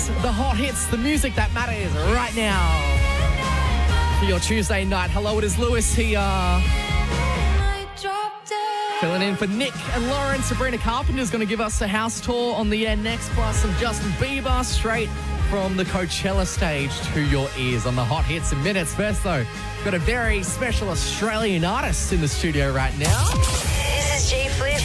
It's the hot hits, the music that matters right now. For your Tuesday night. Hello, it is Lewis here. Filling in for Nick and Lauren. Sabrina Carpenter is going to give us a house tour on the air next, plus some Justin Bieber straight from the Coachella stage to your ears on the hot hits in minutes. First, though, got a very special Australian artist in the studio right now. This is G Flip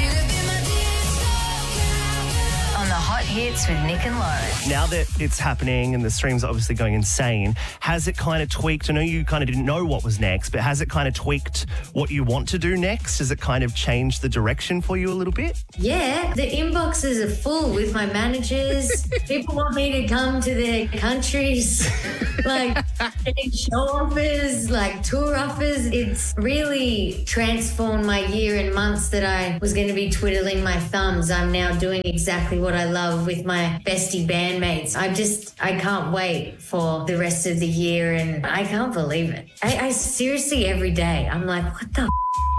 on the hot hits with Nick and Lauren. Now that it's happening and the stream's obviously going insane, has it kind of tweaked? I know you kind of didn't know what was next, but has it kind of tweaked what you want to do next? Has it kind of changed the direction for you a little bit? Yeah, the inboxes are full with my managers. People want me to come to their countries, like getting show offers, like tour offers. It's really transformed my year and months that I was going to be twiddling my thumbs. I'm now doing exactly what I love with my bestie bandmates. I can't wait for the rest of the year, and I can't believe it. I seriously, every day, I'm like, what the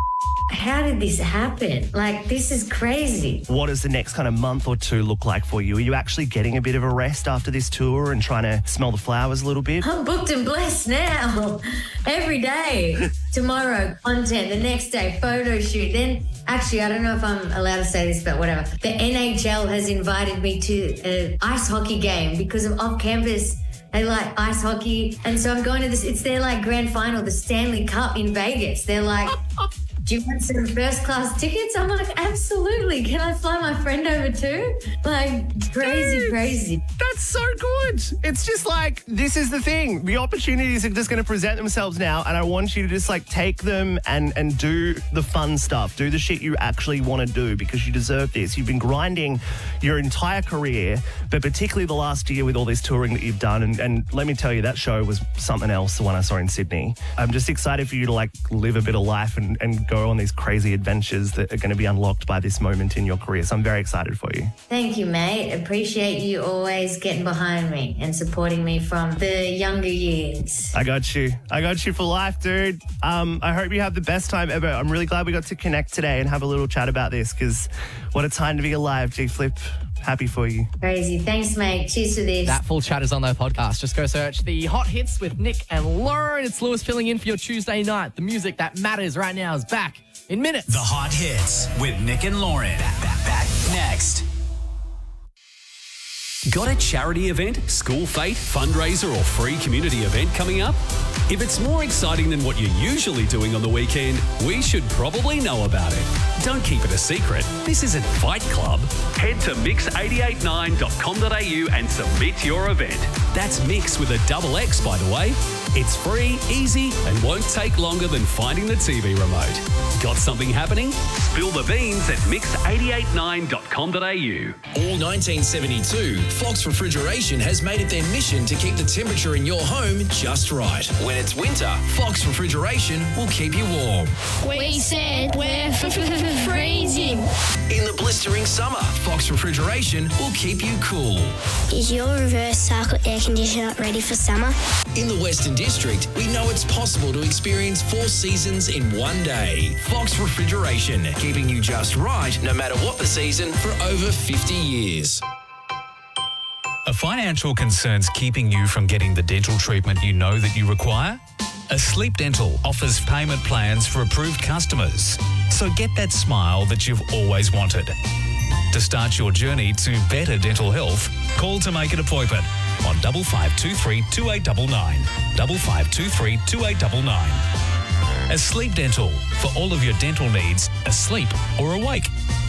how did this happen? Like, this is crazy. What does the next kind of month or two look like for you? Are you actually getting a bit of a rest after this tour and trying to smell the flowers a little bit? I'm booked and blessed now. Every day. Tomorrow, content. The next day, photo shoot. Then, actually, I don't know if I'm allowed to say this, but whatever. The NHL has invited me to an ice hockey game because of off-campus. They like ice hockey. And so I'm going to this. It's their, like, grand final, the Stanley Cup in Vegas. They're like, do you want some first class tickets? I'm like, absolutely. Can I fly my friend over too? Like, crazy. That's so good. It's just like, this is the thing. The opportunities are just going to present themselves now, and I want you to just like take them and do the fun stuff. Do the shit you actually want to do because you deserve this. You've been grinding your entire career, but particularly the last year with all this touring that you've done. And let me tell you, that show was something else, the one I saw in Sydney. I'm just excited for you to like live a bit of life and go on these crazy adventures that are going to be unlocked by this moment in your career. So I'm very excited for you. Thank you, mate. Appreciate you always getting behind me and supporting me from the younger years. I got you for life, dude. I hope you have the best time ever. I'm really glad we got to connect today and have a little chat about this because what a time to be alive, G Flip. Happy for you. Crazy. Thanks, mate. Cheers for this. That full chat is on their podcast. Just go search the hot hits with Nick and Lauren. It's Lewis filling in for your Tuesday night. The music that matters right now is back in minutes. The hot hits with Nick and Lauren. Back next. Got a charity event, school fete, fundraiser or free community event coming up? If it's more exciting than what you're usually doing on the weekend, we should probably know about it. Don't keep it a secret. This isn't Fight Club. Head to mix889.com.au and submit your event. That's Mix with a double X, by the way. It's free, easy, and won't take longer than finding the TV remote. Got something happening? Spill the beans at mix889.com.au. All 1972, Fox Refrigeration has made it their mission to keep the temperature in your home just right. When it's winter, Fox Refrigeration will keep you warm. We said we're freezing. In the blistering summer, Fox Refrigeration will keep you cool. Is your reverse cycle air conditioner ready for summer? In the Western District, we know it's possible to experience 4 seasons in one day. Fox Refrigeration, keeping you just right no matter what the season for over 50 years. Are financial concerns keeping you from getting the dental treatment you know that you require? Asleep Dental offers payment plans for approved customers. So get that smile that you've always wanted. To start your journey to better dental health, call to make an appointment on 5523 2899. 5523 2899. Asleep Dental, for all of your dental needs, asleep or awake.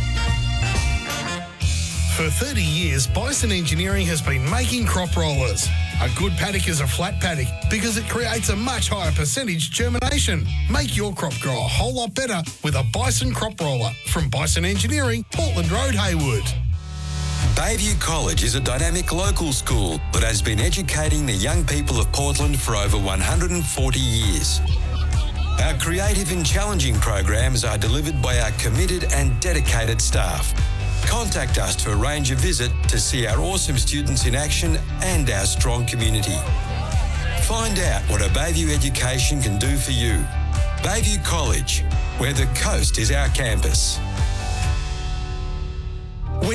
For 30 years, Bison Engineering has been making crop rollers. A good paddock is a flat paddock because it creates a much higher percentage germination. Make your crop grow a whole lot better with a Bison crop roller from Bison Engineering, Portland Road, Haywood. Bayview College is a dynamic local school that has been educating the young people of Portland for over 140 years. Our creative and challenging programs are delivered by our committed and dedicated staff. Contact us to arrange a visit to see our awesome students in action and our strong community. Find out what a Bayview education can do for you. Bayview College, where the coast is our campus. When you hear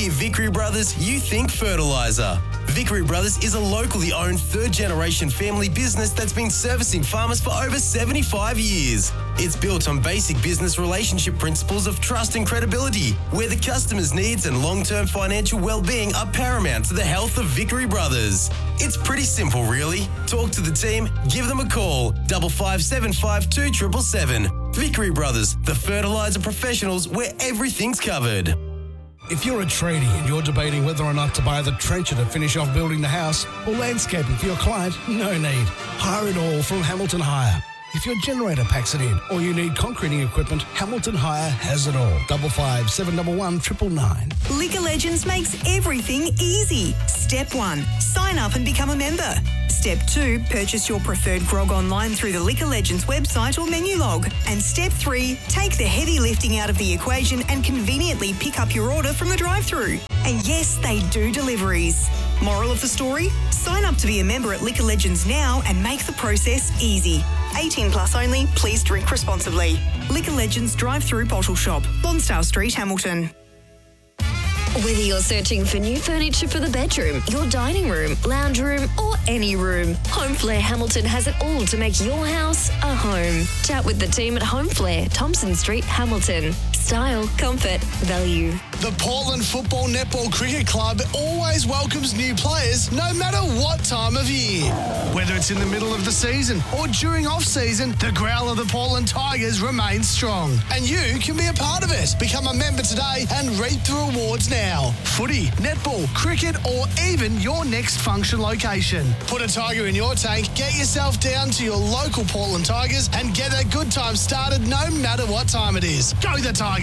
hear Vickery Brothers, you think fertiliser. Vickery Brothers is a locally owned third-generation family business that's been servicing farmers for over 75 years. It's built on basic business relationship principles of trust and credibility, where the customer's needs and long-term financial well-being are paramount to the health of Vickery Brothers. It's pretty simple, really. Talk to the team, give them a call, 5575 2777. Vickery Brothers, the fertiliser professionals where everything's covered. If you're a tradie and you're debating whether or not to buy the trencher to finish off building the house or landscaping for your client, no need. Hire it all from Hamilton Hire. If your generator packs it in or you need concreting equipment, Hamilton Hire has it all. 55 711 999. Liquor Legends makes everything easy. Step 1, sign up and become a member. Step 2, purchase your preferred grog online through the Liquor Legends website or menu log. And Step 3, take the heavy lifting out of the equation and conveniently pick up your order from the drive-thru. And yes, they do deliveries. Moral of the story? Sign up to be a member at Liquor Legends now and make the process easy. 18 plus only, please drink responsibly. Liquor Legends drive-thru bottle shop, Lonsdale Street, Hamilton. Whether you're searching for new furniture for the bedroom, your dining room, lounge room, or any room, Home Flair Hamilton has it all to make your house a home. Chat with the team at Home Flair, Thompson Street, Hamilton. Style, comfort, value. The Portland Football Netball Cricket Club always welcomes new players no matter what time of year. Whether it's in the middle of the season or during off-season, the growl of the Portland Tigers remains strong. And you can be a part of it. Become a member today and reap the rewards now. Footy, netball, cricket, or even your next function location. Put a Tiger in your tank, get yourself down to your local Portland Tigers and get a good time started no matter what time it is. Go the Tigers!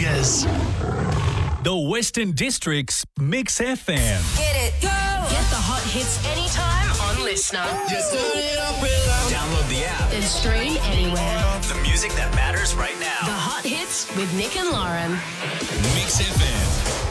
The Western District's Mix FM. Get it, go! Get the hot hits anytime on Listener. Just turn it up real loud. Download the app. And stream anywhere. The music that matters right now. The hot hits with Nick and Lauren. Mix FM.